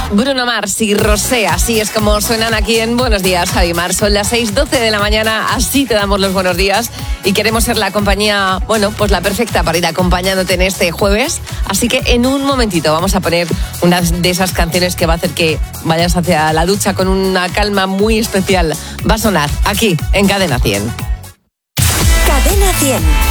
Bruno Mars y Rosé, así es como suenan aquí en Buenos Días, Javi Mar. Son las 6:12 de la mañana, así te damos los buenos días y queremos ser la compañía, pues la perfecta para ir acompañándote en este jueves. Así que en un momentito vamos a poner una de esas canciones que va a hacer que vayas hacia la ducha con una calma muy especial. Va a sonar aquí, en Cadena 100. Cadena 100.